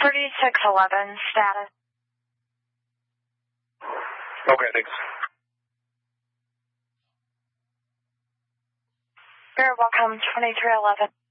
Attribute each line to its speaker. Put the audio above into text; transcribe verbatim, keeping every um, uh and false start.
Speaker 1: thirty-six eleven status.
Speaker 2: Okay, thanks.
Speaker 1: You're welcome, twenty-three eleven.